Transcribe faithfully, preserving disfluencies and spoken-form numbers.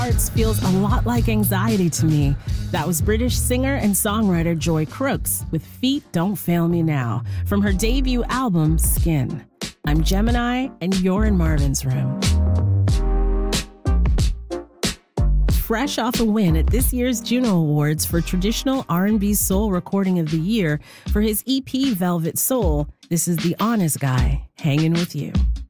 Hearts feels a lot like anxiety to me. That was British singer and songwriter Joy Crooks with Feet Don't Fail Me Now from her debut album, Skin. I'm Gemini, and you're in Marvin's Room. Fresh off a win at this year's Juno Awards for Traditional R and B Soul Recording of the Year for his E P Velvet Soul, this is The Honest Guy, hanging with you.